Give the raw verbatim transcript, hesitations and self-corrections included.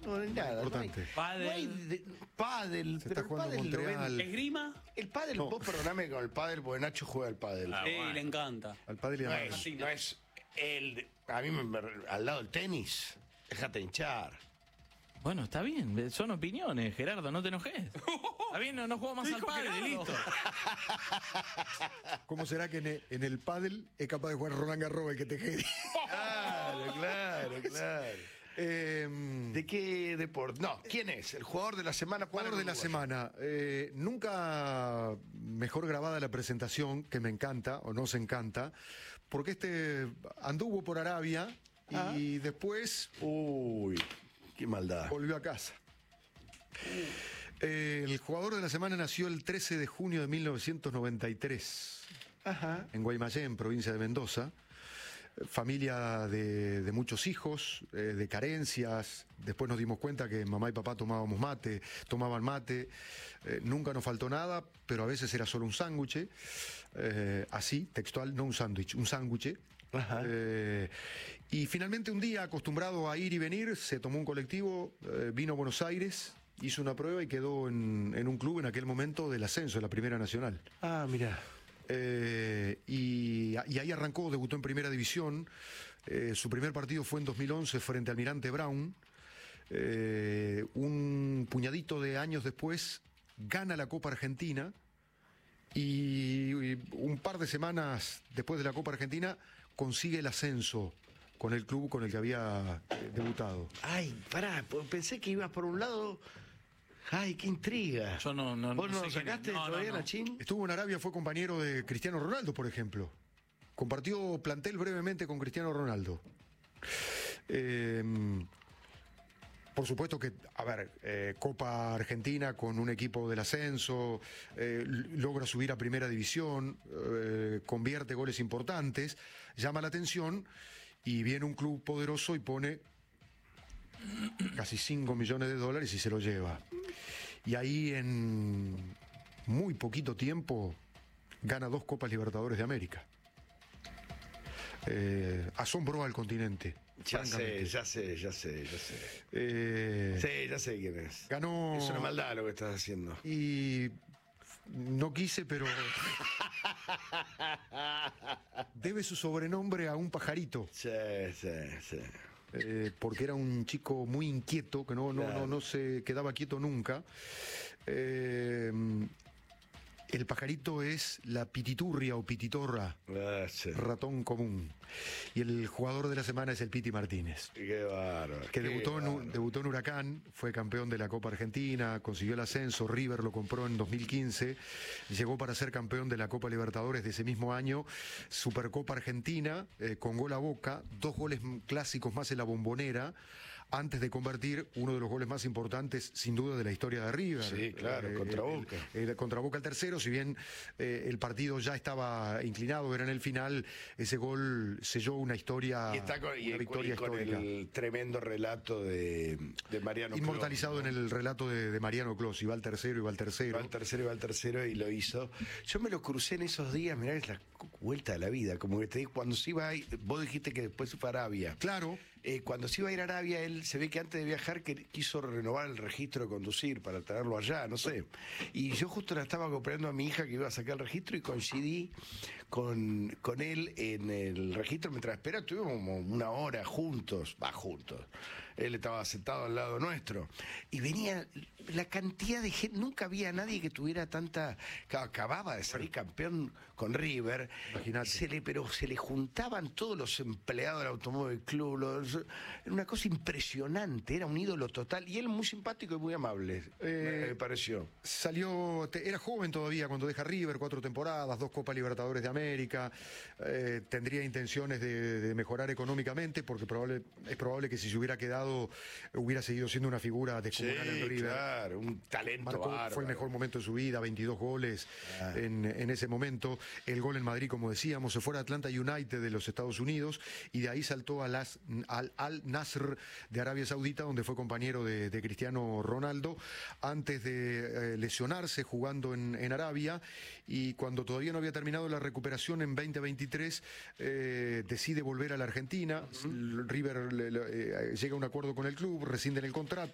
No, no hay nada. Importante. No hay, Pádel. no hay de- pádel. Se pero está el jugando pádel lo Montreal. ven- ¿Esgrima? El pádel, No. vos perdoname con el pádel, porque Nacho juega al pádel. sí, le encanta. Al padre y a No la madre. es, no es el de- a mí me, me- al lado del tenis. Déjate hinchar. Bueno, está bien, son opiniones, Gerardo, no te enojes. Está bien, no, no juego más al Dijo padre, Gerardo. listo. ¿Cómo será que en el, en el pádel es capaz de jugar Roland Garros el que te quede? Claro, claro, claro. Eh, ¿De qué deporte? No, ¿quién es? El jugador de la semana. para Jugador de la Uruguay. semana. Eh, nunca mejor grabada la presentación, que me encanta, o nos encanta, porque este anduvo por Arabia y después Uy, qué maldad. volvió a casa. Eh, el jugador de la semana nació el trece de junio de mil novecientos noventa y tres Ajá. en Guaymallén, provincia de Mendoza. Familia de, de muchos hijos, eh, de carencias. Después nos dimos cuenta que mamá y papá tomábamos mate, tomaban mate. Eh, nunca nos faltó nada, pero a veces era solo un sándwich. Eh, así, textual, no un sándwich, un sándwich. Ajá. Eh, y finalmente un día, acostumbrado a ir y venir, se tomó un colectivo, eh, vino a Buenos Aires, hizo una prueba y quedó en, en un club en aquel momento del ascenso, de la Primera Nacional. Ah, mira. Eh, y, y ahí arrancó, debutó en Primera División. Eh, su primer partido fue en dos mil once frente a Almirante Brown. Eh, un puñadito de años después gana la Copa Argentina y, y un par de semanas después de la Copa Argentina consigue el ascenso con el club con el que había eh, debutado. Ay, pará, pues pensé que ibas por un lado. Ay, qué intriga. Yo no- no- ¿Vos no no sé lo quién es. sacaste No, no, todavía, no. Nachín? Estuvo en Arabia, fue compañero de Cristiano Ronaldo, por ejemplo. Compartió plantel brevemente con Cristiano Ronaldo. Eh, por supuesto que, a ver, eh, Copa Argentina con un equipo del ascenso, eh, l- logra subir a Primera División, eh, convierte goles importantes, llama la atención y viene un club poderoso y pone casi cinco millones de dólares y se lo lleva. Y ahí en muy poquito tiempo gana dos Copas Libertadores de América. Eh, asombró al continente. Ya francamente. sé, ya sé, ya sé, ya sé. Eh, Sí, ya sé quién es. Ganó. Es una maldad lo que estás haciendo. Y no quise, pero debe su sobrenombre a un pajarito. Sí, sí, sí. Eh, porque era un chico muy inquieto, que no, no, Claro. no, no se quedaba quieto nunca. Eh, el pajarito es la pititurria o pititorra, Ah, sí. ratón común. Y el jugador de la semana es el Piti Martínez, Qué bárbaro. que qué debutó en, bárbaro. debutó en Huracán, fue campeón de la Copa Argentina, consiguió el ascenso, River lo compró en dos mil quince, llegó para ser campeón de la Copa Libertadores de ese mismo año, Supercopa Argentina, eh, con gol a Boca, dos goles m- clásicos más en la Bombonera, antes de convertir uno de los goles más importantes, sin duda, de la historia de River. Sí, claro, contra el- Boca. el- el- contra Boca el tercero, si bien eh, el partido ya estaba inclinado, era en el final, ese gol selló una historia, Y está con, y- una victoria y con histórica. el tremendo relato de, de Mariano Inmortalizado en el relato de, de Mariano Clos, y va al tercero, y va al tercero. Va al tercero y va al tercero y lo hizo. Yo me lo crucé en esos días, mirá, es la vuelta de la vida. Como que te digo, cuando se iba a ir- vos dijiste que después se fue a Arabia. Claro, Eh, cuando se iba a ir a Arabia, él se ve que antes de viajar que quiso renovar el registro de conducir para traerlo allá, no sé. Y yo justo la estaba acompañando a mi hija que iba a sacar el registro y coincidí con, con él en el registro mientras espera. Estuvimos como una hora juntos, va juntos. Él estaba sentado al lado nuestro. Y venía la cantidad de gente, nunca había nadie que tuviera tanta. Claro, acababa de salir campeón con River. Imagínate. Se le, pero se le juntaban todos los empleados del Automóvil Club. Los, era una cosa impresionante, era un ídolo total. Y él muy simpático y muy amable, Eh, me, me pareció. salió, te- era joven todavía cuando deja River, cuatro temporadas, dos Copas Libertadores de América, eh, tendría intenciones de, de mejorar económicamente, porque probable, es probable que si se hubiera quedado, hubiera seguido siendo una figura descomunal en River. claro, un talento Marcó, bárbaro. fue el mejor momento de su vida, veintidós goles Ah. en, en ese momento. El gol en Madrid, como decíamos, se fue a Atlanta United de los Estados Unidos y de ahí saltó a las, al Al Nasr de Arabia Saudita, donde fue compañero de, de Cristiano Ronaldo, antes de eh, lesionarse jugando en, en Arabia, y cuando todavía no había terminado la recuperación en veinte veintitrés, eh, decide volver a la Argentina. River le- le- eh, llega a un acuerdo con el club, rescinden el contrato.